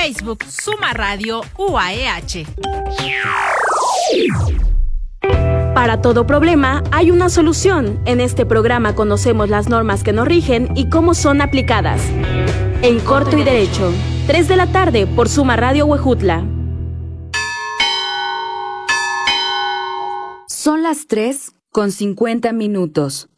Facebook Suma Radio UAEH. Para todo problema hay una solución. En este programa conocemos las normas que nos rigen y cómo son aplicadas. En Corto y Derecho, 3 de la tarde por Suma Radio Huejutla. Son las 3:50.